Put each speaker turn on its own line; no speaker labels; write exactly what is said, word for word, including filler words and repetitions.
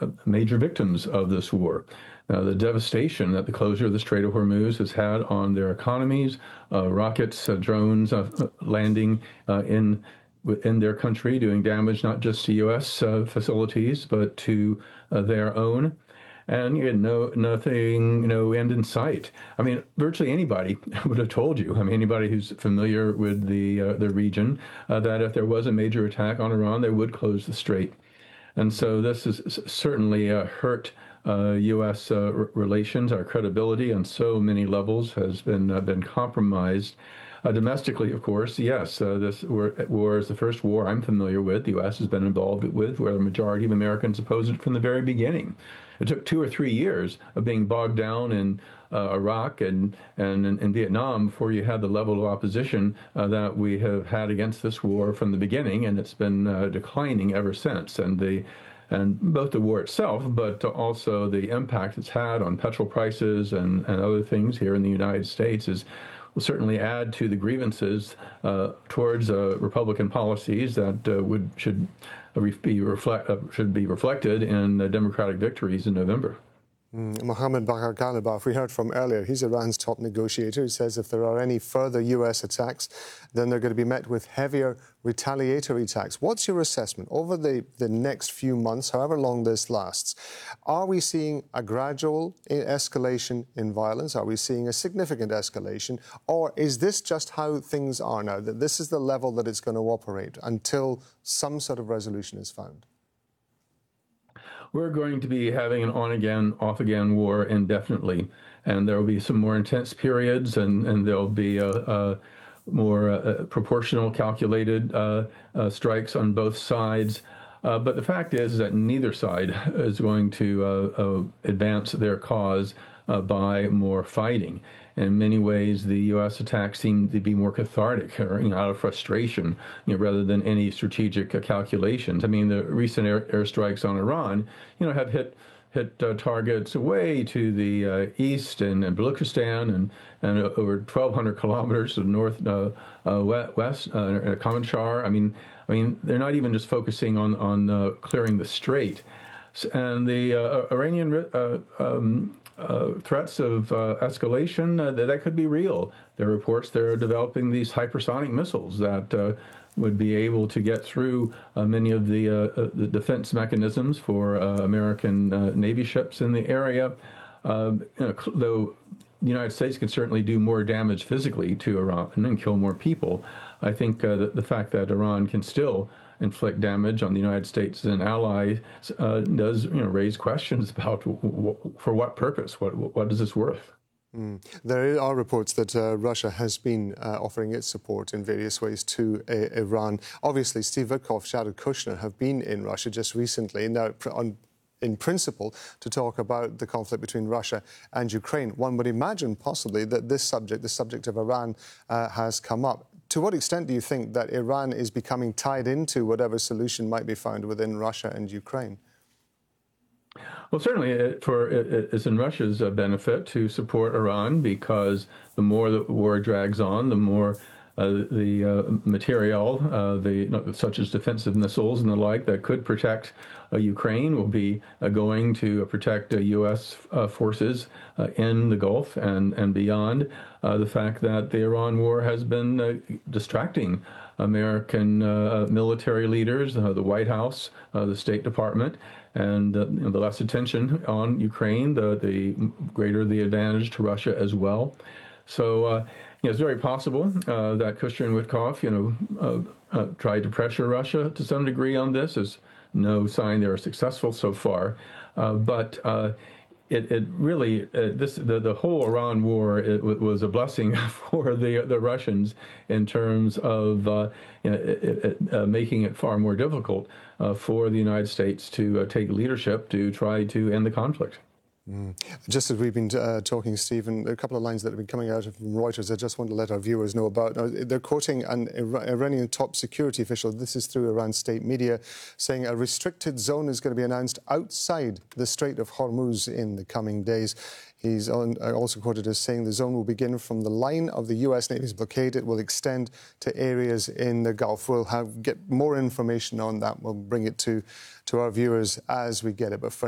major victims of this war. Now, the devastation that the closure of the Strait of Hormuz has had on their economies, uh, rockets, uh, drones uh, landing uh, in within their country, doing damage not just to U S uh, facilities, but to uh, their own. And you had no, nothing, no end in sight. I mean, virtually anybody would have told you, I mean, anybody who's familiar with the, uh, the region, uh, that if there was a major attack on Iran, they would close the strait. And so this has certainly uh, hurt uh, U S uh, relations. Our credibility on so many levels has been, uh, been compromised. Uh, domestically, of course, yes, uh, this war, war is the first war I'm familiar with the U S has been involved with, where the majority of Americans opposed it from the very beginning. It took two or three years of being bogged down in uh, Iraq and, and in Vietnam before you had the level of opposition uh, that we have had against this war from the beginning, and it's been uh, declining ever since. And the and both the war itself, but also the impact it's had on petrol prices and, and other things here in the United States is will certainly add to the grievances uh, towards uh, Republican policies that uh, would should be reflect uh, should be reflected in uh, Democratic victories in November.
Mm, Mohammed Bagher Ghalibaf, we heard from earlier, he's Iran's top negotiator. He says if there are any further U S attacks, then they're going to be met with heavier retaliatory attacks. What's your assessment over the, the next few months, however long this lasts? Are we seeing a gradual escalation in violence? Are we seeing a significant escalation? Or is this just how things are now, that this is the level that it's going to operate until some sort of resolution is found?
We're going to be having an on-again, off-again war indefinitely, and there will be some more intense periods, and, and there'll be a, a more uh, proportional, calculated uh, uh, strikes on both sides. Uh, but the fact is that neither side is going to uh, uh, advance their cause uh, by more fighting. In many ways, the U S attacks seem to be more cathartic, or, you know, out of frustration, you know, rather than any strategic uh, calculations. I mean, the recent air, airstrikes on Iran, you know, have hit hit uh, targets way to the uh, east and, and Baluchistan and and uh, over twelve hundred kilometers to the north uh, uh, west, uh, Kamanchar. I mean, I mean, they're not even just focusing on on uh, clearing the strait, and the uh, Iranian uh, um, Uh, threats of uh, escalation, uh, that, that could be real. There are reports they're developing these hypersonic missiles that uh, would be able to get through uh, many of the, uh, the defense mechanisms for uh, American uh, Navy ships in the area. Uh, you know, though the United States can certainly do more damage physically to Iran and kill more people, I think uh, that the fact that Iran can still inflict damage on the United States and allies uh, does, you know, raise questions about w w for what purpose, what what is this worth?
Mm. There are reports that uh, Russia has been uh, offering its support in various ways to uh, Iran. Obviously, Steve Witkoff, Jared Kushner have been in Russia just recently. Now, on in principle, to talk about the conflict between Russia and Ukraine. One would imagine possibly that this subject, the subject of Iran, uh, has come up. To what extent do you think that Iran is becoming tied into whatever solution might be found within Russia and Ukraine?
Well, certainly it, for it, it's in Russia's uh, benefit to support Iran, because the more the war drags on, the more Uh, the uh, material, uh, the such as defensive missiles and the like that could protect uh, Ukraine will be uh, going to uh, protect uh, U S uh, forces uh, in the Gulf and and beyond. Uh, the fact that the Iran war has been uh, distracting American uh, military leaders, uh, the White House, uh, the State Department, and uh, you know, the less attention on Ukraine, the the greater the advantage to Russia as well. So. Uh, You know, it's very possible uh, that Kushner and Witkoff, you know, uh, uh, tried to pressure Russia to some degree on this. There's no sign they were successful so far, uh, but uh, it, it really uh, this the, the whole Iran war it, it was a blessing for the the Russians in terms of uh, you know, it, it, uh, making it far more difficult uh, for the United States to uh, take leadership to try to end the conflict.
Mm. Just as we've been uh, talking, Stephen, a couple of lines that have been coming out from Reuters I just want to let our viewers know about. Now, they're quoting an Iranian top security official, this is through Iran state media, saying a restricted zone is going to be announced outside the Strait of Hormuz in the coming days. He's on, also quoted as saying the zone will begin from the line of the U S Navy's blockade. It will extend to areas in the Gulf. We'll have, get more information on that. We'll bring it to, to our viewers as we get it. But for